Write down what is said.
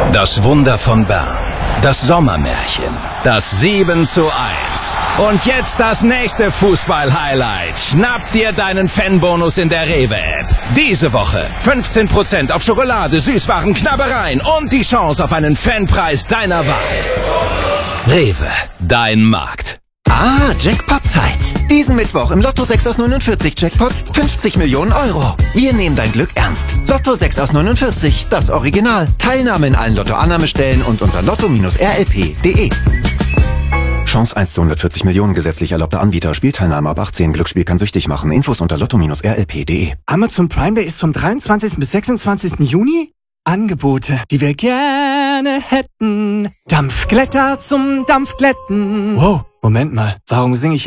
Das Wunder von Bern. Das Sommermärchen. Das 7:1. Und jetzt das nächste Fußball-Highlight. Schnapp dir deinen Fanbonus in der Rewe-App. Diese Woche 15% auf Schokolade, Süßwaren, Knabbereien und die Chance auf einen Fanpreis deiner Wahl. Rewe, dein Markt. Ah, Jackpot-Zeit. Diesen Mittwoch im Lotto 6 aus 49 Jackpot 50 Millionen Euro. Wir nehmen dein Glück ernst. Lotto 6 aus 49, das Original. Teilnahme in allen Lotto-Annahmestellen und unter lotto-rlp.de. Chance 1 zu 140 Millionen, gesetzlich erlaubter Anbieter. Spielteilnahme ab 18. Glücksspiel kann süchtig machen. Infos unter lotto-rlp.de. Amazon Prime Day ist vom 23. bis 26. Juni. Angebote, die wir gerne hätten. Dampfglätter zum Dampfglätten. Wow, Moment mal, warum singe ich